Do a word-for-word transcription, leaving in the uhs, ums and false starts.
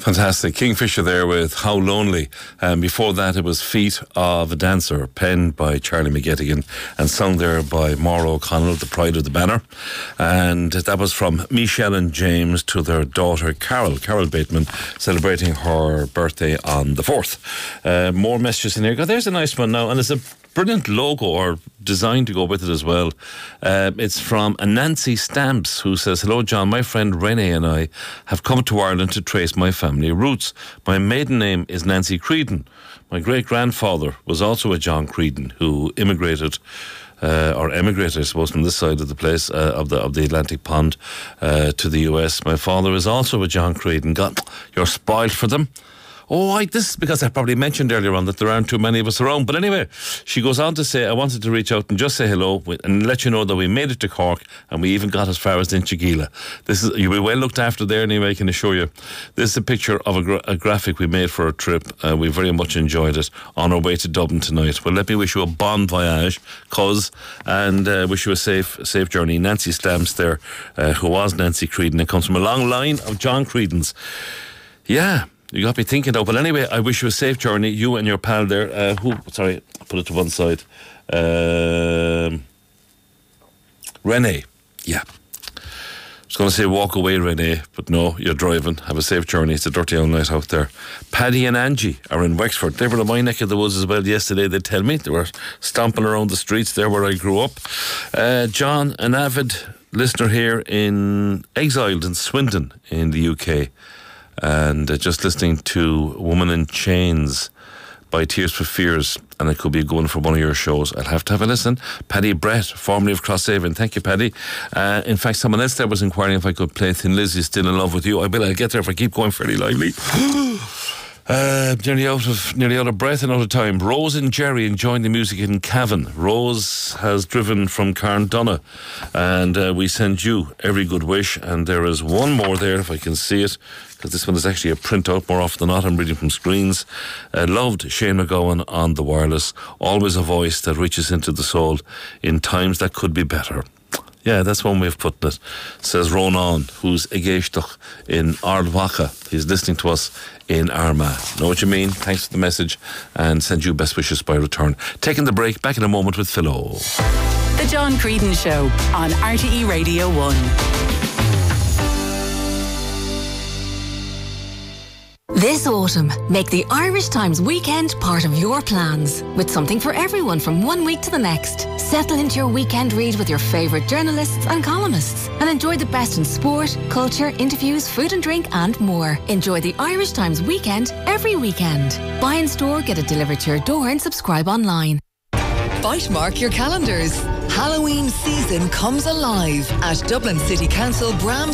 Fantastic. Kingfisher there with How Lonely. Um, before that, it was Feet of a Dancer, penned by Charlie McGettigan and sung there by Maura O'Connell, the Pride of the Banner. And that was from Michelle and James to their daughter Carol, Carol Bateman, celebrating her birthday on the fourth. Uh, more messages in here. God, there's a nice one now, and it's a brilliant logo or design to go with it as well. Uh, it's from a Nancy Stamps, who says, "Hello John, my friend Renee and I have come to Ireland to trace my family roots. My maiden name is Nancy Creedon. My great-grandfather was also a John Creedon who immigrated Uh, or emigrated, I suppose, from this side of the place, uh, of the of the Atlantic Pond, uh, to the U S. My father is also a John Creedon. God, you're spoiled for them." Oh, I, this is because I probably mentioned earlier on that there aren't too many of us around. But anyway, she goes on to say, "I wanted to reach out and just say hello and let you know that we made it to Cork and we even got as far as Inchigeela. This is, you'll be well looked after there anyway, I can assure you." This is a picture of a, gra- a graphic we made for a trip. Uh, we very much enjoyed it on our way to Dublin tonight. Well, let me wish you a bon voyage, cuz, and uh, wish you a safe safe journey. Nancy Stamps there, uh, who was Nancy Creedon. It comes from a long line of John Creedons. Yeah. You got me thinking though. But anyway, I wish you a safe journey, you and your pal there. Uh, who? Sorry, I'll put it to one side. Um, Renee. Yeah. I was going to say walk away, Renee, but no, you're driving. Have a safe journey. It's a dirty old night out there. Paddy and Angie are in Wexford. They were in my neck of the woods as well yesterday, they tell me. They were stomping around the streets there where I grew up. Uh, John, an avid listener here in exiled in Swindon in the U K. And uh, just listening to Woman in Chains by Tears for Fears, and it could be going for one of your shows. I'll have to have a listen. Paddy Brett, formerly of Crosshaven. Thank you, Paddy. Uh, in fact, someone else there was inquiring if I could play Thin Lizzy, Still in Love with You. I bet I'll get there if I keep going fairly lively. Uh, nearly out of nearly out of breath and out of time. Rose and Jerry enjoying the music in Cavan. Rose has driven from Carndonagh, and uh, we send you every good wish. And there is one more there, if I can see it, because this one is actually a printout more often than not. I'm reading from screens. Uh, loved Shane McGowan on the wireless. Always a voice that reaches into the soul in times that could be better. Yeah, that's one way of putting it. Says Ronan, who's Egeisteach in Ardwacha. He's listening to us in Armagh. Know what you mean? Thanks for the message, and send you best wishes by return. Taking the break, back in a moment with Philo. The John Creedon Show on R T E Radio one. This autumn, make the Irish Times weekend part of your plans, with something for everyone from one week to the next. Settle into your weekend read with your favourite journalists and columnists, and enjoy the best in sport, culture, interviews, food and drink, and more. Enjoy the Irish Times weekend every weekend. Buy in store, get it delivered to your door, and subscribe online. Bite mark your calendars. Halloween season comes alive at Dublin City Council Bram